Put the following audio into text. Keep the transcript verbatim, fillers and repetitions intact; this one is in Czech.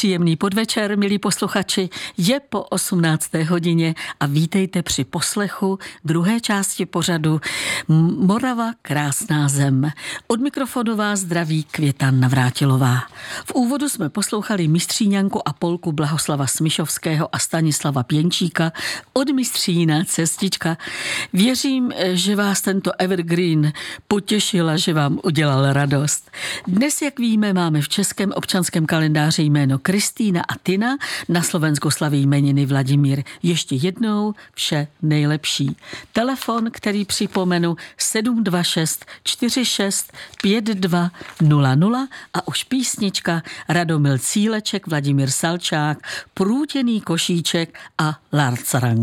Příjemný podvečer, milí posluchači, je po osmnácté hodině a vítejte při poslechu druhé části pořadu Morava, krásná zem. Od mikrofonu vás zdraví Květa Navrátilová. V úvodu jsme poslouchali mistříňanku a polku Blahoslava Smyšovského a Stanislava Pěnčíka od Mistřína cestička. Věřím, že vás tento evergreen potěšila, že vám udělal radost. Dnes, jak víme, máme v českém občanském kalendáři jméno Kristýna a Tina, na Slovensku slaví jmeniny Vladimír. Ještě jednou vše nejlepší. Telefon, který připomenu sedm dva šest čtyři šest pět dva nula nula a už písnička Radomil Cíleček, Vladimír Salčák, Průtěný košíček a Larcarang.